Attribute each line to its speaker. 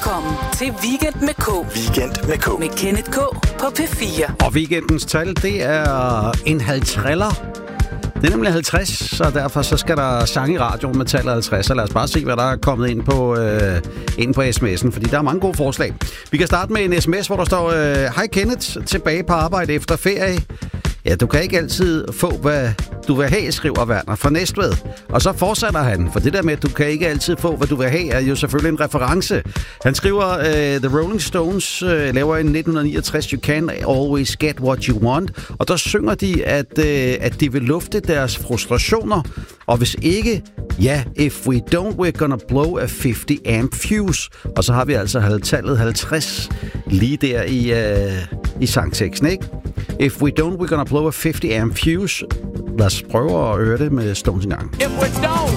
Speaker 1: Velkommen til Weekend med K.
Speaker 2: Weekend med K.
Speaker 1: Med Kenneth K på P4.
Speaker 3: Og weekendens tal, det er en halvtræller. Det er nemlig 50, så derfor så skal der sang i radioen med tallet 50. Så lad os bare se, hvad der er kommet ind på sms'en, fordi der er mange gode forslag. Vi kan starte med en sms, hvor der står: Hej Kenneth, tilbage på arbejde efter ferie. Ja, du kan ikke altid få, hvad du vil have, skriver Werner fra Næstved. Og så fortsætter han, for det der med, at du kan ikke altid få, hvad du vil have, er jo selvfølgelig en reference. Han skriver, The Rolling Stones laver i 1969, You Can't Always Get What You Want. Og der synger de, at de vil lufte deres frustrationer. Og hvis ikke, ja, if we don't, we're gonna blow a 50 amp fuse. Og så har vi altså tallet 50 lige der i sangteksten, ikke? If we don't, we're gonna blow a 50 amp fuse. Lad os prøve at høre det med Stones en gang.
Speaker 4: If we don't